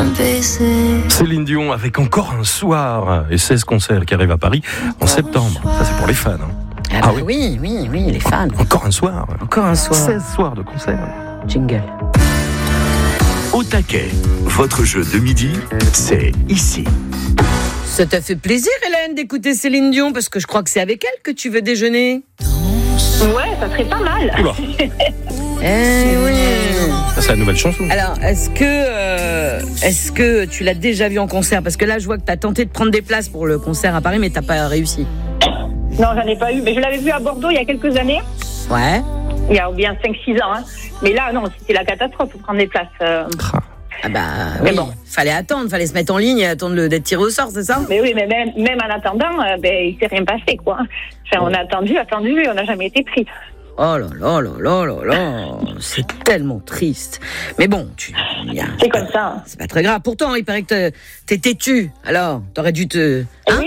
Céline Dion avec encore un soir et 16 concerts qui arrivent à Paris en septembre. Ça, c'est pour les fans. Ah bah oui, les fans. Encore un soir. 16 soirs de concerts. Jingle. Au taquet, votre jeu de midi, c'est ici. Ça t'a fait plaisir, Hélène, d'écouter Céline Dion, parce que je crois que c'est avec elle que tu veux déjeuner. Ouais, ça serait pas mal. Oula. Oui. Ça, c'est la nouvelle chanson. Alors, est-ce que tu l'as déjà vu en concert? Parce que là, je vois que t'as tenté de prendre des places pour le concert à Paris, mais t'as pas réussi. Non, j'en ai pas eu, mais je l'avais vu à Bordeaux il y a quelques années. Ouais. Il y a bien 5-6 ans. Hein. Mais là, non, c'était la catastrophe pour prendre des places. Ah bah Mais oui, bon. fallait attendre, se mettre en ligne et attendre d'être tiré au sort, c'est ça? Mais oui, mais même en attendant, il s'est rien passé, quoi. Enfin, on a attendu, et on n'a jamais été pris. Oh là là là là là là, c'est tellement triste. Mais bon, C'est comme ça. Hein. C'est pas très grave. Pourtant, il paraît que t'es têtu. Alors, t'aurais dû te... Oui,